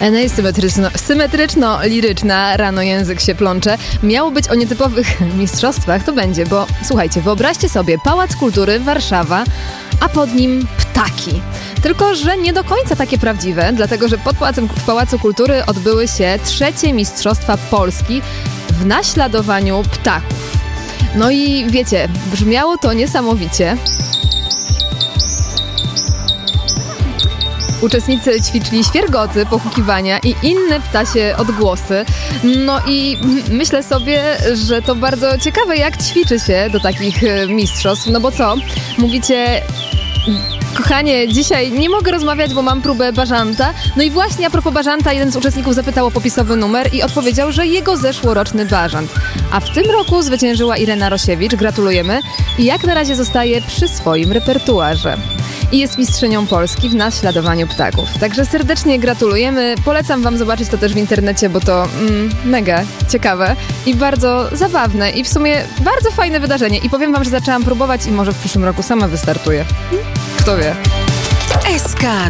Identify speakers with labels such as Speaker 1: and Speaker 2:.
Speaker 1: Symetryczno-liryczna, rano język się plącze. Miało być o nietypowych mistrzostwach, to będzie, bo słuchajcie, wyobraźcie sobie Pałac Kultury Warszawa, a pod nim ptaki. Tylko że nie do końca takie prawdziwe, dlatego że w Pałacu Kultury odbyły się 3. Mistrzostwa Polski w naśladowaniu ptaków. No i wiecie, brzmiało to niesamowicie. Uczestnicy ćwiczyli świergoty, pochukiwania i inne ptasie odgłosy. No i myślę sobie, że to bardzo ciekawe, jak ćwiczy się do takich mistrzostw. No bo co? Mówicie... Kochanie, dzisiaj nie mogę rozmawiać, bo mam próbę bażanta. No i właśnie a propos bażanta, jeden z uczestników zapytał o popisowy numer i odpowiedział, że jego zeszłoroczny bażant. A w tym roku zwyciężyła Irena Rosiewicz, gratulujemy. I jak na razie zostaje przy swoim repertuarze. I jest mistrzynią Polski w naśladowaniu ptaków. Także serdecznie gratulujemy. Polecam wam zobaczyć to też w internecie, bo to mega ciekawe i bardzo zabawne i w sumie bardzo fajne wydarzenie. I powiem wam, że zaczęłam próbować i może w przyszłym roku sama wystartuję. Kto wie?
Speaker 2: SK